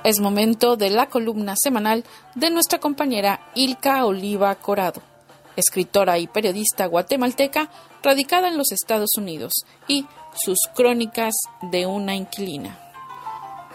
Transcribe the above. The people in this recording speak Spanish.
Es momento de la columna semanal de nuestra compañera Ilka Oliva Corado, escritora y periodista guatemalteca radicada en los Estados Unidos, y sus crónicas de una inquilina.